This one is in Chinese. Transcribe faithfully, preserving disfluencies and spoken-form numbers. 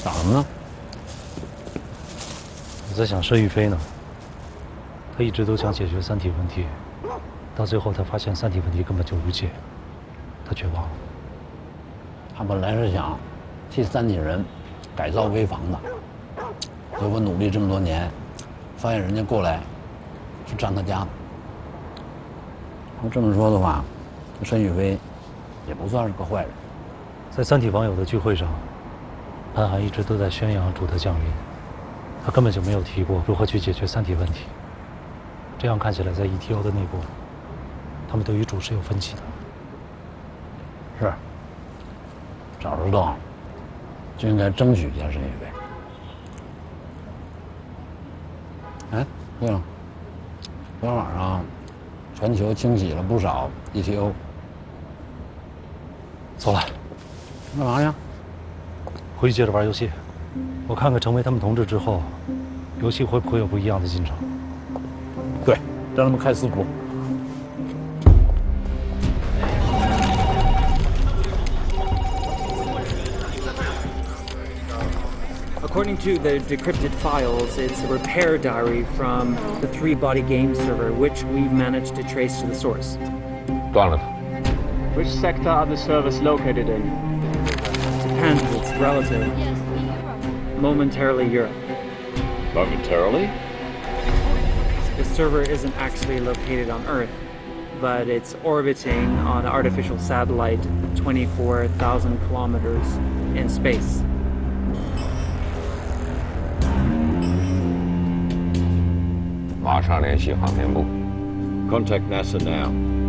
找什么呢？ 我在想申玉飞呢，他一直都想解决三体问题，到最后他发现三体问题根本就无解，他绝望了。 他本来是想替三体人改造危房的，结果努力这么多年，发现人家过来是占他家的。要这么说的话，申宇飞也不算是个坏人。 在三体网友的聚会上，潘寒一直都在宣扬主的降临，他根本就没有提过如何去解决三体问题。这样看起来，在 E T O 的内部，他们对于主是有分歧的。 是，早知道就应该争取一下申宇飞。哎，对了，昨天晚上全球清洗了不少 E T O。 走了， 干嘛呀？ 回去接着玩游戏。我看看成为他们同志之后，游戏会不会有不一样的进程？ 对，让他们开私服。 According to the decrypted files, it's a repair diary from the Three Body Game server, which we've managed to trace to the source. 断了它。 Which sector are the servers located in? Depends, it's relative. Momentarily Europe. Momentarily? The server isn't actually located on Earth, but it's orbiting on an artificial satellite twenty-four thousand kilometers in space. 马上联系航天部。 Contact NASA now.